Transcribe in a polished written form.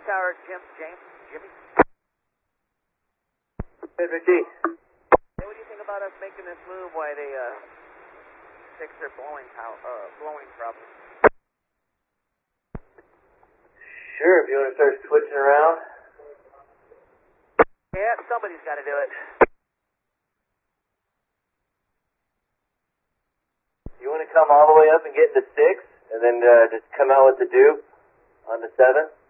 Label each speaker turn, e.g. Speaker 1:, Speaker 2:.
Speaker 1: Tower, Jimmy.
Speaker 2: Hey, Richie.
Speaker 1: Hey, what do you think about us making this move while they fix their blowing problem?
Speaker 2: Sure, if you want to start switching around.
Speaker 1: Yeah, somebody's got to do it.
Speaker 2: You want to come all the way up and get into 6, and then just come out with the dupe on the 7?